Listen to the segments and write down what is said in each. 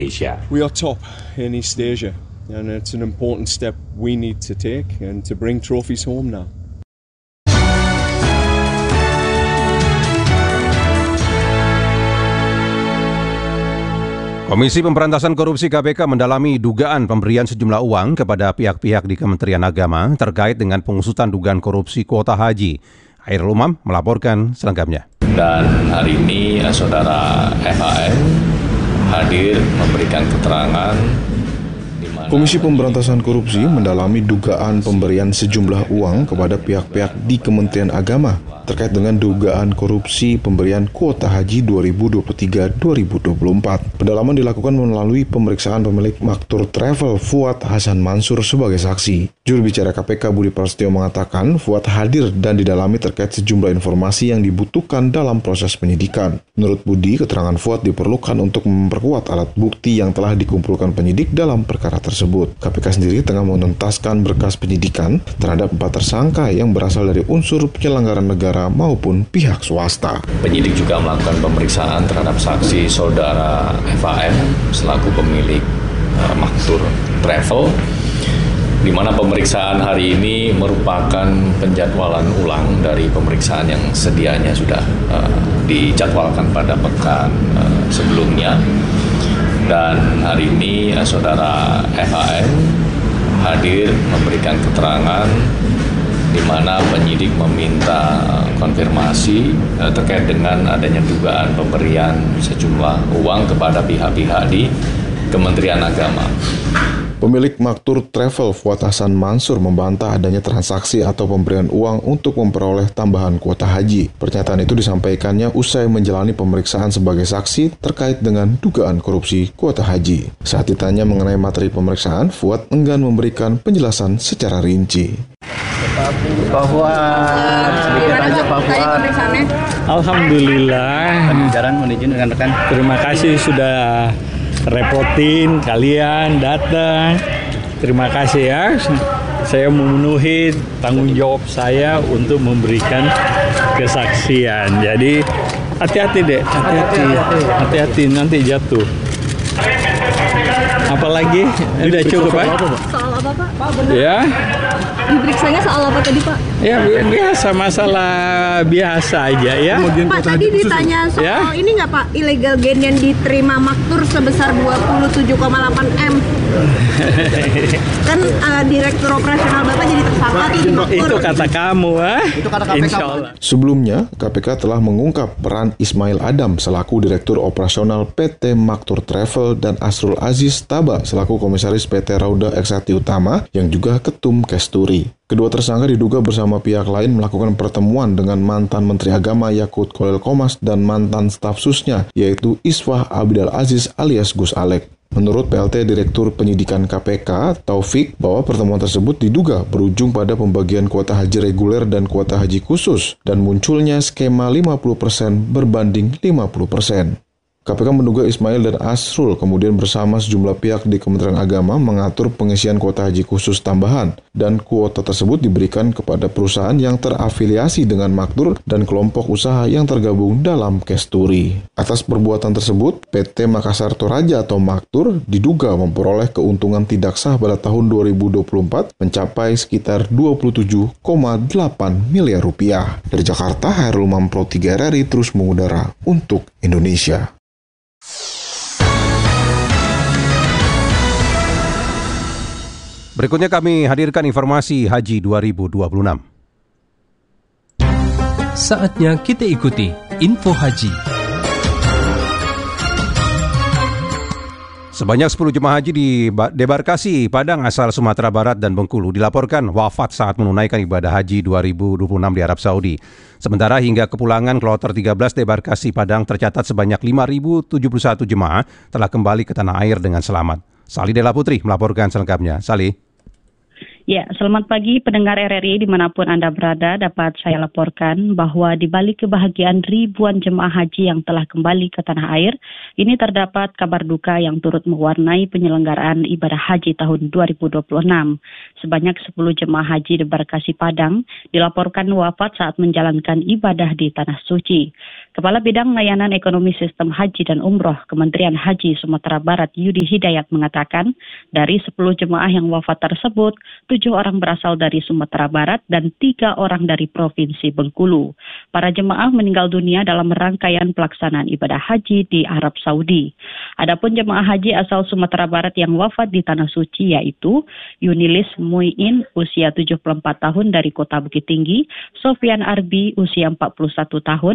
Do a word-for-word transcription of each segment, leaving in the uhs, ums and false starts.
Asia. We are top in East Asia, and it's an important step we need to take and to bring trophies home now. Komisi Pemberantasan Korupsi K P K mendalami dugaan pemberian sejumlah uang kepada pihak-pihak di Kementerian Agama terkait dengan pengusutan dugaan korupsi kuota haji. Khairul Umam melaporkan selengkapnya. Dan hari ini saudara F A M hadir memberikan keterangan. Komisi Pemberantasan Korupsi mendalami dugaan pemberian sejumlah uang kepada pihak-pihak di Kementerian Agama terkait dengan dugaan korupsi pemberian kuota haji dua ribu dua puluh tiga dua ribu dua puluh empat. Pendalaman dilakukan melalui pemeriksaan pemilik Maktur Travel Fuad Hasan Mansur sebagai saksi. Juru bicara K P K Budi Prasetyo mengatakan Fuad hadir dan didalami terkait sejumlah informasi yang dibutuhkan dalam proses penyidikan. Menurut Budi, keterangan Fuad diperlukan untuk memperkuat alat bukti yang telah dikumpulkan penyidik dalam perkara tersebut. K P K sendiri tengah menuntaskan berkas penyidikan terhadap empat tersangka yang berasal dari unsur penyelenggara negara maupun pihak swasta. Penyidik juga melakukan pemeriksaan terhadap saksi saudara F A M selaku pemilik uh, Maktur Travel, di mana pemeriksaan hari ini merupakan penjadwalan ulang dari pemeriksaan yang sedianya sudah uh, dijadwalkan pada pekan uh, sebelumnya. Dan hari ini uh, saudara F A M hadir memberikan keterangan di mana penyidik meminta konfirmasi uh, terkait dengan adanya dugaan pemberian sejumlah uang kepada pihak-pihak di Kementerian Agama. Pemilik Maktur Travel Fuad Hasan Mansur membantah adanya transaksi atau pemberian uang untuk memperoleh tambahan kuota haji. Pernyataan itu disampaikannya usai menjalani pemeriksaan sebagai saksi terkait dengan dugaan korupsi kuota haji. Saat ditanya mengenai materi pemeriksaan, Fuad enggan memberikan penjelasan secara rinci. Pak Fuad, sedikit aja Pak Fuad. Alhamdulillah. Jalan menuju rekan-rekan. Terima kasih sudah repotin kalian datang. Terima kasih ya. Saya memenuhi tanggung jawab saya untuk memberikan kesaksian. Jadi hati-hati deh, hati-hati, hati-hati nanti jatuh. Apalagi udah cukup Pak? Soal apa Pak? Ya. Diperiksanya soal apa tadi Pak? Ya biasa, masalah biasa aja ya. Pak tadi ditanya soal ya? Ini nggak Pak, illegal gain yang diterima Maktur sebesar dua puluh tujuh koma delapan M. Kan uh, Direktur Operasional Bapak jadi tersangka tuh di Maktur. Itu kata kamu ah. Itu kata K P K. Insya Allah. Sebelumnya, K P K telah mengungkap peran Ismail Adam selaku Direktur Operasional P T Maktur Travel dan Asrul Aziz Taba selaku Komisaris P T Rauda Eksati Utama yang juga Ketum Kesturi. Kedua tersangka diduga bersama pihak lain melakukan pertemuan dengan mantan Menteri Agama Yakut Khalil Qomas dan mantan staf susnya yaitu Iswah Abdul Aziz alias Gus Alek. Menurut P L T Direktur Penyidikan K P K, Taufik, bahwa pertemuan tersebut diduga berujung pada pembagian kuota haji reguler dan kuota haji khusus dan munculnya skema lima puluh persen berbanding lima puluh persen. K P K menduga Ismail dan Asrul kemudian bersama sejumlah pihak di Kementerian Agama mengatur pengisian kuota haji khusus tambahan dan kuota tersebut diberikan kepada perusahaan yang terafiliasi dengan Maktur dan kelompok usaha yang tergabung dalam Kesturi. Atas perbuatan tersebut, P T Makassar Toraja atau Maktur diduga memperoleh keuntungan tidak sah pada tahun dua ribu dua puluh empat mencapai sekitar dua puluh tujuh koma delapan miliar rupiah. Dari Jakarta, Khairul Umam Pro tiga R R I terus mengudara untuk Indonesia. Berikutnya kami hadirkan informasi Haji dua ribu dua puluh enam. Saatnya kita ikuti Info Haji. Sebanyak sepuluh jemaah haji di debarkasi Padang asal Sumatera Barat dan Bengkulu dilaporkan wafat saat menunaikan ibadah haji dua ribu dua puluh enam di Arab Saudi. Sementara hingga kepulangan kloter tiga belas debarkasi Padang tercatat sebanyak lima ribu tujuh puluh satu jemaah telah kembali ke tanah air dengan selamat. Sali Dela Putri melaporkan selengkapnya. Sali. Ya, selamat pagi pendengar R R I dimanapun Anda berada. Dapat saya laporkan bahwa di balik kebahagiaan ribuan jemaah haji yang telah kembali ke tanah air, ini terdapat kabar duka yang turut mewarnai penyelenggaraan ibadah haji tahun dua ribu dua puluh enam. Sebanyak sepuluh jemaah haji debarkasi Padang dilaporkan wafat saat menjalankan ibadah di Tanah Suci. Kepala Bidang Layanan Ekonomi Sistem Haji dan Umroh Kementerian Haji Sumatera Barat Yudi Hidayat mengatakan, dari sepuluh jemaah yang wafat tersebut, tujuh orang berasal dari Sumatera Barat dan tiga orang dari Provinsi Bengkulu. Para jemaah meninggal dunia dalam rangkaian pelaksanaan ibadah haji di Arab Saudi. Adapun jemaah haji asal Sumatera Barat yang wafat di Tanah Suci yaitu Yunilis Muin usia tujuh puluh empat tahun dari Kota Bukit Tinggi, Sofian Arbi usia empat puluh satu tahun,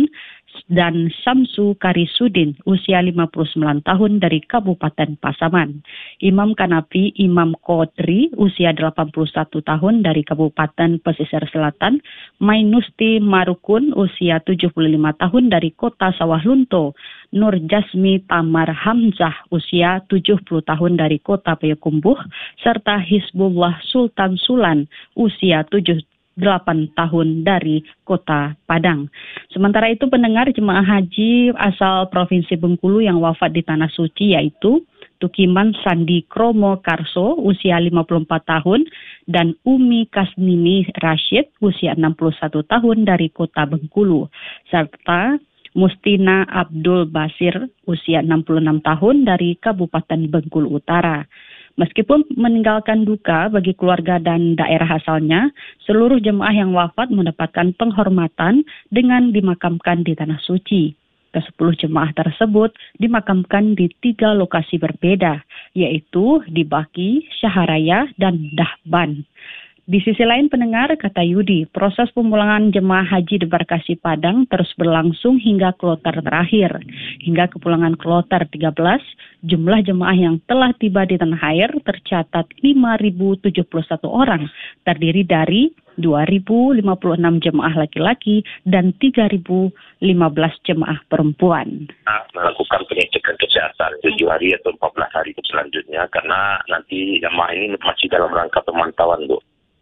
dan Syamsu Karisudin usia lima puluh sembilan tahun dari Kabupaten Pasaman. Imam Kanapi Imam Kodri usia delapan puluh satu tahun dari Kabupaten Pesisir Selatan, Mainusti Marukun usia tujuh puluh lima tahun dari Kota Sawah Lunto, Nur Jasmi Tamar Hamzah usia tujuh puluh tahun dari Kota Payakumbuh, serta Hizbullah Sultan Sulan usia tujuh delapan tahun dari Kota Padang. Sementara itu pendengar jemaah haji asal Provinsi Bengkulu yang wafat di Tanah Suci yaitu Tukiman Sandi Kromo Karso usia lima puluh empat tahun dan Umi Kasnini Rashid usia enam puluh satu tahun dari Kota Bengkulu, serta Mustina Abdul Basir usia enam puluh enam tahun dari Kabupaten Bengkulu Utara. Meskipun meninggalkan duka bagi keluarga dan daerah asalnya, seluruh jemaah yang wafat mendapatkan penghormatan dengan dimakamkan di Tanah Suci. Kesepuluh jemaah tersebut dimakamkan di tiga lokasi berbeda, yaitu di Baki, Syaharaya, dan Dahban. Di sisi lain pendengar, kata Yudi, proses pemulangan jemaah haji di Barkasi Padang terus berlangsung hingga kloter terakhir. Hingga kepulangan kloter tiga belas, jumlah jemaah yang telah tiba di tanah air tercatat lima ribu tujuh puluh satu orang, terdiri dari dua ribu lima puluh enam jemaah laki-laki dan tiga ribu lima belas jemaah perempuan. Melakukan pengecekan kesehatan tujuh hari atau empat belas hari selanjutnya, karena nanti jemaah ini masih dalam rangka pemantauan, Bu.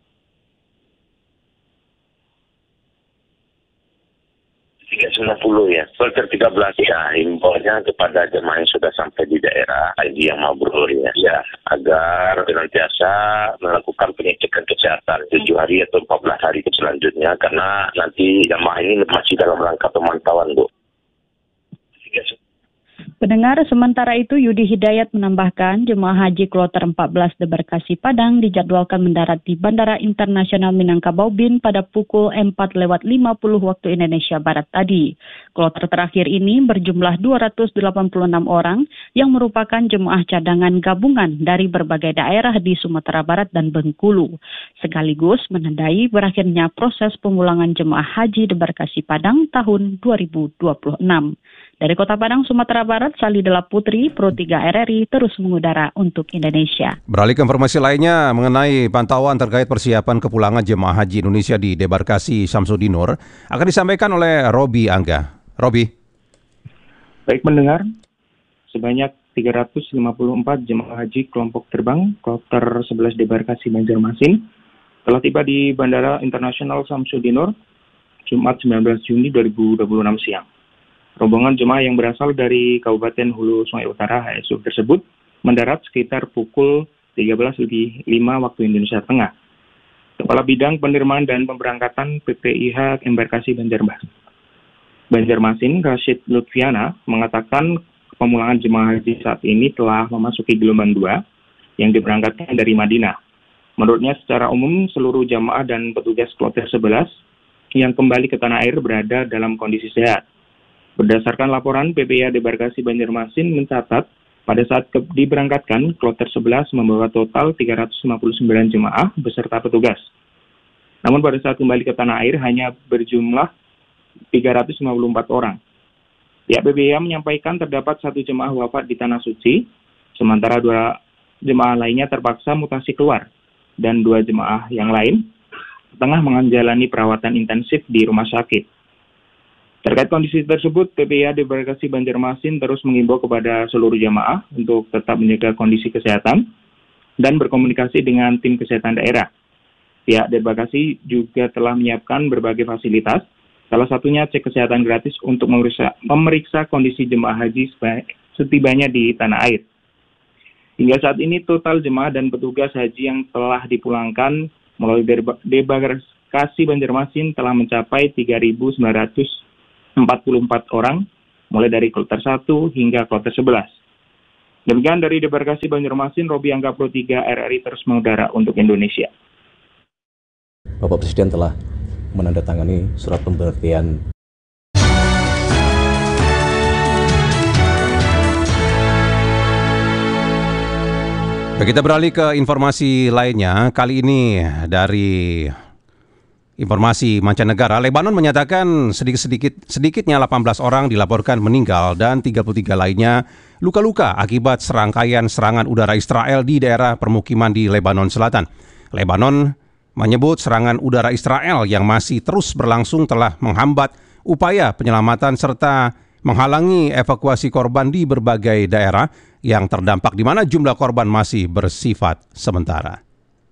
tiga ratus sembilan puluh ya, kloter tiga belas ya, himbauannya kepada jemaah yang sudah sampai di daerah haji yang mabrur ya, ya agar senantiasa melakukan pengecekan kesehatan tujuh hari atau empat belas hari selanjutnya, karena nanti jemaah ini masih dalam rangka pemantauan, Bu. Pendengar, sementara itu Yudi Hidayat menambahkan jemaah haji kloter empat belas di Barkasi Padang dijadwalkan mendarat di Bandara Internasional Minangkabau Bin pada pukul empat lewat lima puluh waktu Indonesia Barat tadi. Kloter terakhir ini berjumlah dua ratus delapan puluh enam orang yang merupakan jemaah cadangan gabungan dari berbagai daerah di Sumatera Barat dan Bengkulu, sekaligus menandai berakhirnya proses pemulangan jemaah haji di Barkasi Padang tahun dua ribu dua puluh enam. Dari Kota Padang, Sumatera Barat, Salidela Putri, Pro tiga R R I terus mengudara untuk Indonesia. Beralih ke informasi lainnya mengenai pantauan terkait persiapan kepulangan jemaah haji Indonesia di Debarkasi Samsudinur akan disampaikan oleh Robi Angga. Robi. Baik mendengar, sebanyak tiga ratus lima puluh empat jemaah haji kelompok terbang kloter sebelas Debarkasi Banjarmasin telah tiba di Bandara Internasional Samsudinur Jumat sembilan belas Juni dua ribu dua puluh enam siang. Rombongan jemaah yang berasal dari Kabupaten Hulu Sungai Utara H S U tersebut mendarat sekitar pukul tiga belas lebih lima waktu Indonesia Tengah. Kepala Bidang Penerimaan dan Pemberangkatan P P I H Embarkasi Banjarmasin, Banjarmasin Rashid Lutfiana mengatakan pemulangan jemaah haji saat ini telah memasuki gelombang dua yang diberangkatkan dari Madinah. Menurutnya secara umum seluruh jemaah dan petugas kloter sebelas yang kembali ke tanah air berada dalam kondisi sehat. Berdasarkan laporan P P I H Debarkasi Banjarmasin mencatat pada saat ke- diberangkatkan, kloter sebelas membawa total tiga ratus lima puluh sembilan jemaah beserta petugas. Namun pada saat kembali ke tanah air hanya berjumlah tiga ratus lima puluh empat orang. Pihak P P I H menyampaikan terdapat satu jemaah wafat di Tanah Suci, sementara dua jemaah lainnya terpaksa mutasi keluar, dan dua jemaah yang lain tengah menjalani perawatan intensif di rumah sakit. Terkait kondisi tersebut, P P I H Debarkasi Banjarmasin terus mengimbau kepada seluruh jamaah untuk tetap menjaga kondisi kesehatan dan berkomunikasi dengan tim kesehatan daerah. Pihak Debarkasi juga telah menyiapkan berbagai fasilitas, salah satunya cek kesehatan gratis untuk memeriksa, memeriksa kondisi jemaah haji setibanya di tanah air. Hingga saat ini total jemaah dan petugas haji yang telah dipulangkan melalui Debarkasi Banjarmasin telah mencapai tiga ribu sembilan ratus empat puluh empat orang, mulai dari kloter satu hingga kloter sebelas. Demikian dari Debarkasi Banjarmasin, Robi Angga Pro tiga R R I terus mengudara untuk Indonesia. Bapak Presiden telah menandatangani surat pemberhentian. Kita beralih ke informasi lainnya, kali ini dari informasi mancanegara. Lebanon menyatakan sedikit-sedikit sedikitnya delapan belas orang dilaporkan meninggal dan tiga puluh tiga lainnya luka-luka akibat serangkaian serangan udara Israel di daerah permukiman di Lebanon Selatan. Lebanon menyebut serangan udara Israel yang masih terus berlangsung telah menghambat upaya penyelamatan serta menghalangi evakuasi korban di berbagai daerah yang terdampak di mana jumlah korban masih bersifat sementara.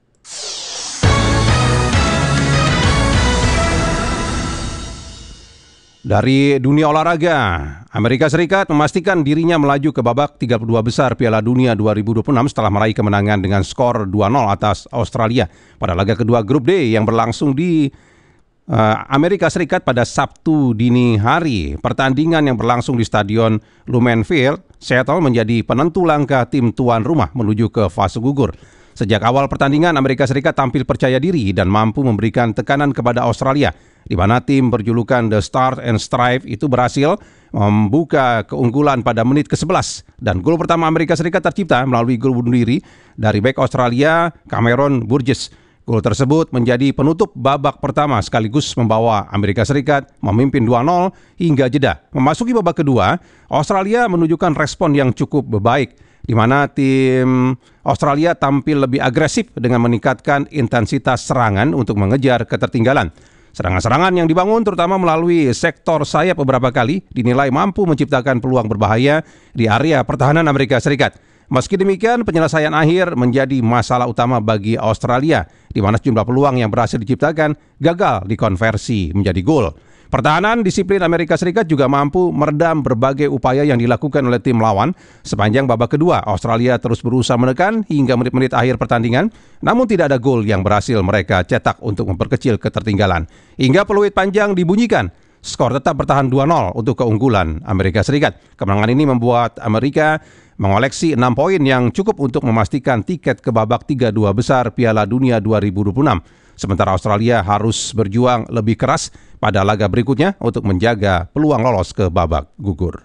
Dari dunia olahraga, Amerika Serikat memastikan dirinya melaju ke babak tiga puluh dua besar Piala Dunia dua ribu dua puluh enam setelah meraih kemenangan dengan skor dua nol atas Australia pada laga kedua grup D yang berlangsung di uh, Amerika Serikat pada Sabtu dini hari. Pertandingan yang berlangsung di Stadion Lumen Field, Seattle menjadi penentu langkah tim tuan rumah menuju ke fase gugur. Sejak awal pertandingan, Amerika Serikat tampil percaya diri dan mampu memberikan tekanan kepada Australia, di mana tim berjulukan The Stars and Stripes itu berhasil membuka keunggulan pada menit ke sebelas. Dan gol pertama Amerika Serikat tercipta melalui gol bunuh diri dari bek Australia, Cameron Burgess. Gol tersebut menjadi penutup babak pertama sekaligus membawa Amerika Serikat memimpin dua nol hingga jeda. Memasuki babak kedua, Australia menunjukkan respon yang cukup baik, di mana tim Australia tampil lebih agresif dengan meningkatkan intensitas serangan untuk mengejar ketertinggalan. Serangan-serangan yang dibangun terutama melalui sektor sayap beberapa kali dinilai mampu menciptakan peluang berbahaya di area pertahanan Amerika Serikat. Meski demikian, penyelesaian akhir menjadi masalah utama bagi Australia, di mana sejumlah peluang yang berhasil diciptakan gagal dikonversi menjadi gol. Pertahanan disiplin Amerika Serikat juga mampu meredam berbagai upaya yang dilakukan oleh tim lawan. Sepanjang babak kedua, Australia terus berusaha menekan hingga menit-menit akhir pertandingan, namun tidak ada gol yang berhasil mereka cetak untuk memperkecil ketertinggalan. Hingga peluit panjang dibunyikan, skor tetap bertahan dua nol untuk keunggulan Amerika Serikat. Kemenangan ini membuat Amerika mengoleksi enam poin yang cukup untuk memastikan tiket ke babak tiga puluh dua besar Piala Dunia dua ribu dua puluh enam. Sementara Australia harus berjuang lebih keras pada laga berikutnya untuk menjaga peluang lolos ke babak gugur.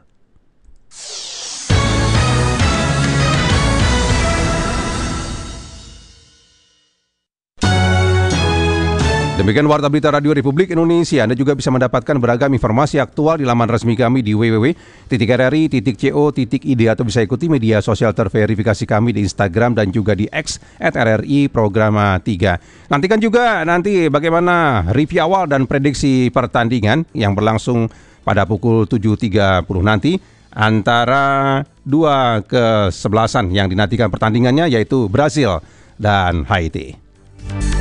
Demikian Warta Berita Radio Republik Indonesia. Anda juga bisa mendapatkan beragam informasi aktual di laman resmi kami di w w w titik r r i titik co titik i d atau bisa ikuti media sosial terverifikasi kami di Instagram dan juga di X at r r i programa tiga. Nantikan juga nanti bagaimana review awal dan prediksi pertandingan yang berlangsung pada pukul tujuh tiga puluh nanti antara dua kesebelasan yang dinantikan pertandingannya yaitu Brasil dan Haiti.